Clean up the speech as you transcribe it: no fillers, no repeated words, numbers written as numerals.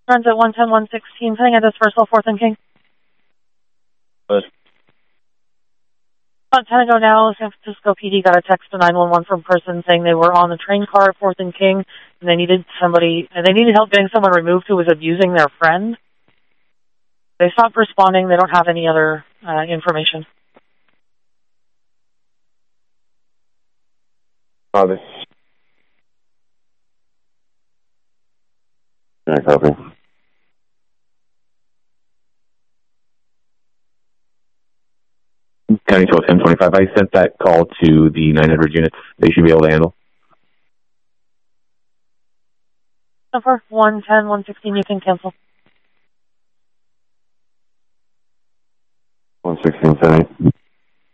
Runs at 110, 116, sending a dispersal, 4th and King. Good. About 10 ago now, San Francisco PD got a text to 911 from person saying they were on the train car at 4th and King, and they needed help getting someone removed who was abusing their friend. They stopped responding. They don't have any other information. Copy. Yeah, copy. County 121025, I sent that call to the 900 units. They should be able to handle. Number 110, 116, you can cancel. 116, 78.